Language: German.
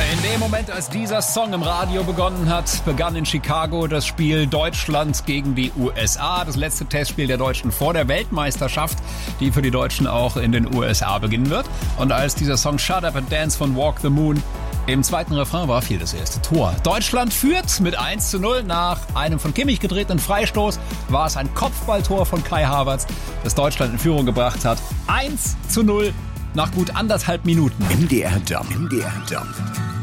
In dem Moment, als dieser Song im Radio begonnen hat, begann in Chicago das Spiel Deutschland gegen die USA. Das letzte Testspiel der Deutschen vor der Weltmeisterschaft, die für die Deutschen auch in den USA beginnen wird. Und als dieser Song Shut Up and Dance von Walk the Moon im zweiten Refrain war, fiel das erste Tor. Deutschland führt mit 1:0 nach einem von Kimmich gedrehten Freistoß. War es ein Kopfballtor von Kai Havertz, das Deutschland in Führung gebracht hat. 1:0 nach gut 1,5 Minuten. MDR Jump.